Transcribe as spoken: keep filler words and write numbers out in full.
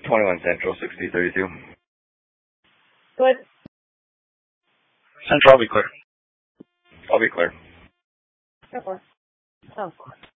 twenty-one Central, sixty thirty-two. Go ahead. Central, I'll be clear. I'll be clear. Go for it. Oh, of course.